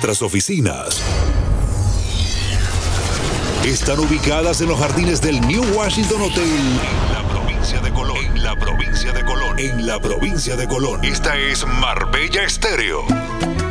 Nuestras oficinas están ubicadas en los jardines del New Washington Hotel en la provincia de Colón. En la provincia de Colón. Esta es Marbella Estéreo.